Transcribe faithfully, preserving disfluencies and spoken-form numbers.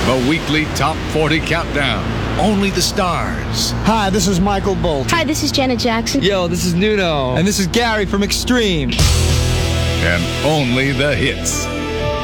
The weekly Top forty Countdown. Only the stars. Hi, this is Michael Bolton. Hi, this is Janet Jackson. Yo, this is Nuno. And this is Gary from Extreme. And only the hits.